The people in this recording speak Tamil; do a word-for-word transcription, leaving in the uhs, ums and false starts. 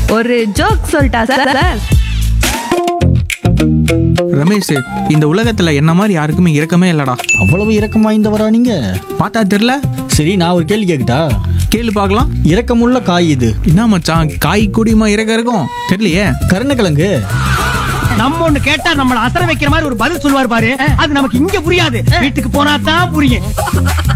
ஒரு ஜோக் சொல்லிட்டா சார் சார் ரமேஷ், இந்த உலகத்துல என்ன மாதிரி யாருக்குமே இரக்கமே இல்லடா. அவ்வளவு இரக்கம் வாய்ந்தவரா நீங்க? பார்த்தா தெரியல. சரி, நான் ஒரு கேள்வி கேட்கட்டா? கேளு பார்க்கலாம். இரக்கமுள்ள காய் இது என்ன மச்சான், காய் கூடியமா இறக்க இருக்கும் தெரியலையே. கருணக்கிழங்கு. நம்ம ஒண்ணு கேட்டா நம்மள அசர வைக்கிற மாதிரி ஒரு பதில் சொல்லுவார் பாரு, அது நமக்கு இங்க புரியாது, வீட்டுக்கு போனா தான் புரியும்.